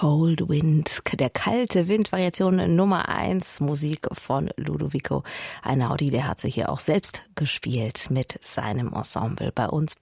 Cold Wind, der kalte Wind, Variation Nummer 1, Musik von Ludovico Einaudi. Der hat sich hier auch selbst gespielt mit seinem Ensemble bei uns